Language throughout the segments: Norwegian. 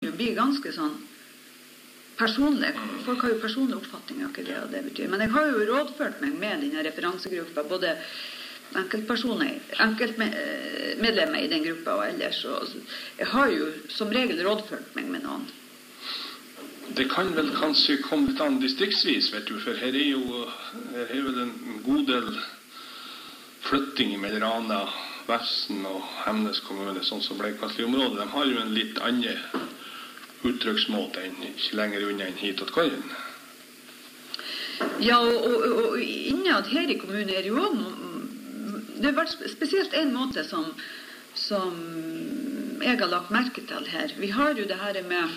jo bli ganske sånn personlig. Folk har jo personlig oppfatning av hva det betyr. Men jeg har jo rådført meg med denne referansegruppa, både enkeltpersoner, enkeltmedlemmer i den gruppa og ellers. Og jeg har jo som regel rådført meg med noen. Det kan vel kanskje komme litt an distriktsvis, vet du, for her er vel en god del flytting mellom Rana, Vefsn og Hemnes kommune, sånn som Bleikvassli-området. De har jo en litt annen uttrykksmåte enn ikke lenger unna enn hit og Køyen. Ja, og innad her i kommunen er det jo det har vært spesielt en måte som jeg har lagt merke til her. Vi har jo det her med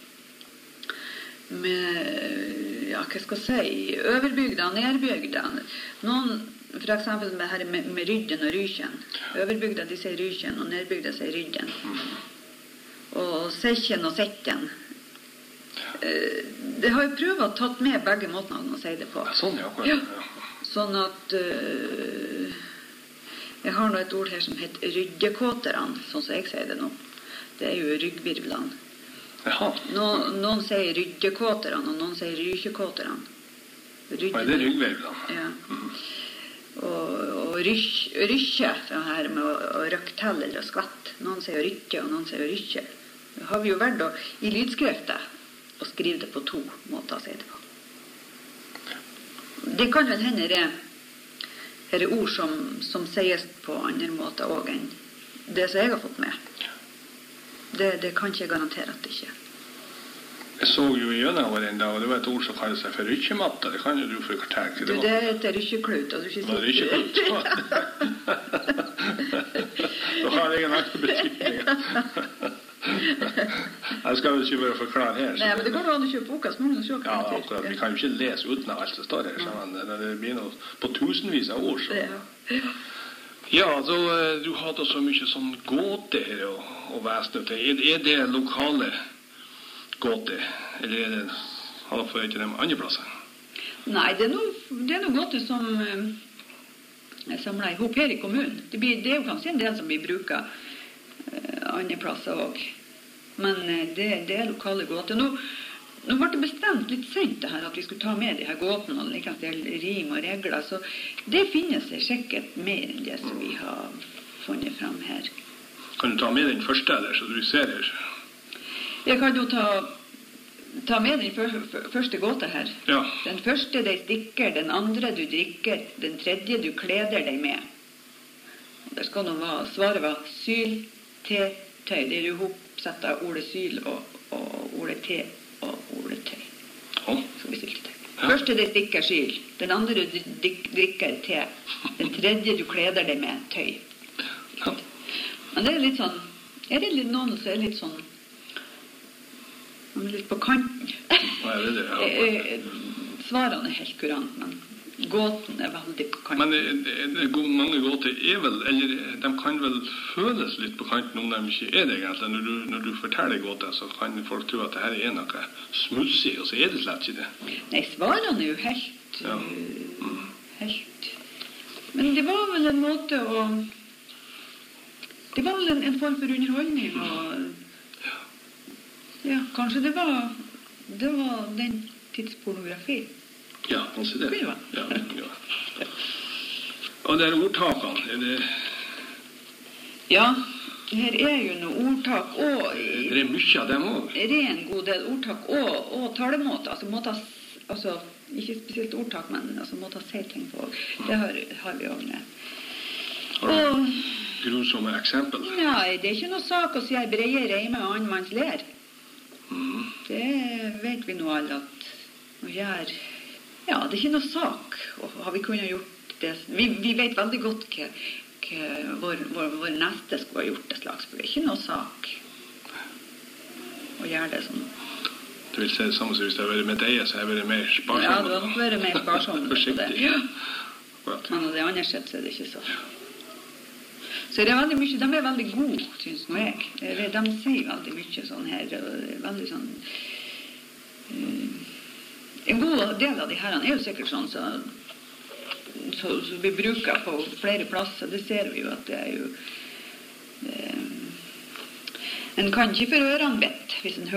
ja, hva skal jeg si, overbygda og nedbygda. Noen, for eksempel med Rydden og Rykjen. Overbygda, de sier Rykjen, og nedbygda sier Rydden. Og Sekkjen og Setten. Det har jo prøvd å tatt med begge måtene å si det på. Sånn, ja. Ja. Sånn at jeg har nå et ord her som heter ryddekåterne, sånn som jeg sier det nå. Det er jo ryggvirvlene. Jaha. Noen sier ryddekåterne, og noen sier rykjekåterne. Hva er det ryggvirvlene? Ja. Og rykkje, det her med å røkke til eller skvett. Noen sier rykkje, og noen sier rykkje. Det har vi jo vært i lydskriftet å skrive det på to måter å si det på. Det kan vel hende det er ord som sies på andre måter også enn det som jeg har fått med. Det kan ikke jeg garantere at det ikke. Jeg så jo gjennom over en dag, og det var et ord som kallet seg for rykkjematta. Det kan jo du fortelle. Det heter rykkjeklut. Det var rykkeklut. Da har jeg en annen betydning. Jeg skal vel ikke bare forklare her. Nei, men det går an å kjøpe boka, så må du se hva det betyr. Ja, akkurat. Vi kan jo ikke lese uten av alt som står her. Det blir noe på tusenvis av ord. Ja, så du hadde så mye sånn gåte her og væsne til. Er det lokale gåte, eller har dere ikke dem andre plasser? Nei, det er noe gåte som er samlet i hop her i kommunen. Det er jo kanskje en del som blir bruket andre plasser også. Men det er lokale gåter. Nå ble det bestemt litt sent det her at vi skulle ta med de her gåtene og like til rim og regler, så det finnes sikkert mer enn det som vi har funnet frem her. Kan du ta med den første der, så du ser her? Jeg kan jo ta med den første gåta her. Ja. Den første de stikker, den andre du drikker, den tredje du kleder deg med. Og der skal svaret være syl, te, tøy. Det er jo hopsett av ordet syl og ordet te og ordet tøy. Så vi stilte tøy. Ja. Første de stikker, syl. Den andre du drikker, te. Den tredje du kleder deg med, tøy. Ja. Men det er litt sånn, noen som er litt sånn litt på kanten. Hva er det? Ja. Svarene er helt kurant, men gåten er veldig på kanten. Men mange gåter er vel, eller de kan vel føles litt på kanten om de ikke er det egentlig. Når du forteller gåter, så kan folk tro at det her er noe smussig, og så er det slett ikke det. Nei, svarene er jo helt... Ja. Helt... Men det var vel en måte å... Det var vel en form for underholdning, og... Ja, kanskje det var den tidspornografi. Ja, kanskje det. Ja. Og det er ordtakene, er det... Ja, her er jo noe ordtak, og... Det er mye av dem også. Det er en god del ordtak, og talemåter, altså ikke spesielt ordtak, men altså måter å si ting på. Det har vi også med. Og grusomme eksempel? Nei, det er ikke noe sak å si jeg breier reime og annen manns lær. Det vet vi nå alle at å gjøre. Ja, det er ikke noe sak. Og har vi kunnet gjort det? Vi vet veldig godt hva vår neste skulle ha gjort det slags. For det er ikke noe sak å gjøre det sånn. Du vil si det samme som hvis det har vært med deg, så har jeg vært mer sparsom. Ja, det har nok vært mer sparsom. Forsiktig. Ja. Men det andre sett så er det ikke så. Så det er veldig mye, de er veldig gode, synes nå jeg. De sier veldig mye sånn her, veldig sånn... En god del av de herene er jo sikkert sånn, så vi bruker på flere plasser, det ser vi jo at det er jo... En kan ikke for ørene bedt, hvis en hører